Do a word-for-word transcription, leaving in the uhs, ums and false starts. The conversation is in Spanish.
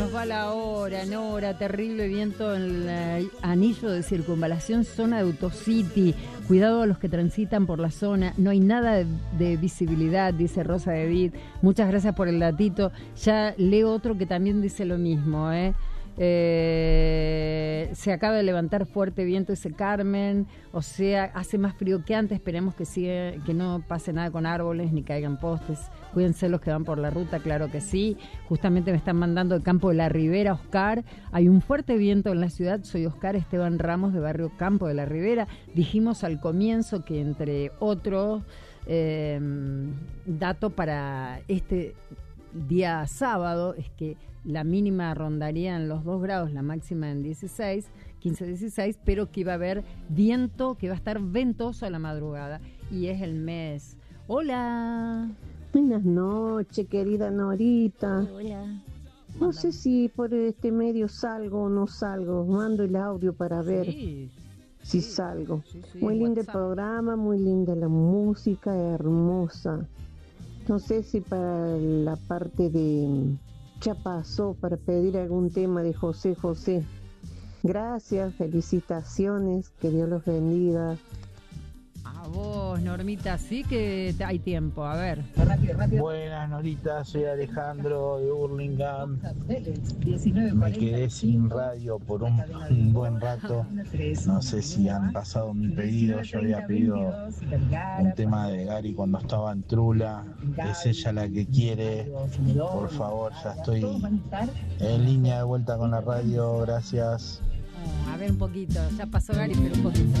nos va la hora, Nora, terrible viento en el eh, anillo de circunvalación, zona de Autocity. Cuidado a los que transitan por la zona, no hay nada de, de visibilidad, dice Rosa de Vid. Muchas gracias por el datito. Ya leo otro que también dice lo mismo, ¿eh? Eh, se acaba de levantar fuerte viento, dice Carmen, o sea, hace más frío que antes, esperemos que siga, que no pase nada con árboles ni caigan postes. Cuídense los que van por la ruta, claro que sí. Justamente me están mandando de Campo de la Ribera, Oscar. Hay un fuerte viento en la ciudad. Soy Oscar Esteban Ramos de barrio Campo de la Ribera. Dijimos al comienzo que entre otros eh, dato para este día sábado es que la mínima rondaría en los dos grados, la máxima en dieciséis, quince, dieciséis, pero que iba a haber viento, que va a estar ventoso a la madrugada y es el mes. Hola. Buenas noches, querida Norita. Hola. No sé si por este medio salgo o no salgo. Mando el audio para ver Sí, si sí, salgo. sí, sí, Muy lindo el WhatsApp. programa, muy linda la música, hermosa. No sé si para la parte de ya pasó, para pedir algún tema de José José. Gracias, felicitaciones, que Dios los bendiga. A vos, Normita, sí que te- hay tiempo. A ver. Buenas, Norita, soy Alejandro de Hurlingham. Me quedé sin radio por un, un buen rato. No sé si han pasado mi pedido. Yo había pedido un tema de Gary cuando estaba en Trula. Es ella la que quiere. Por favor, ya estoy en línea de vuelta con la radio. Gracias. Oh, a ver un poquito. Ya pasó Gary, pero un poquito.